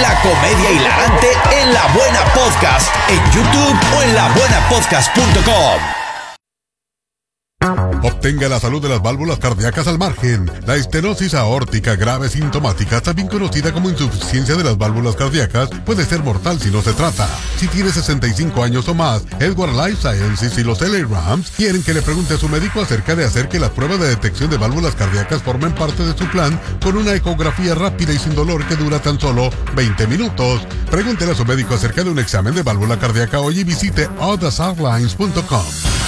La comedia hilarante en La Buena Podcast, en YouTube o en labuenapodcast.com. Obtenga la salud de las válvulas cardíacas al margen. La estenosis aórtica grave sintomática, también conocida como insuficiencia de las válvulas cardíacas, puede ser mortal si no se trata. Si tiene 65 años o más, Edward Life Sciences y los LA Rams quieren que le pregunte a su médico acerca de hacer que las pruebas de detección de válvulas cardíacas formen parte de su plan con una ecografía rápida y sin dolor que dura tan solo 20 minutos. Pregúntele a su médico acerca de un examen de válvula cardíaca hoy y visite allthesoutlines.com.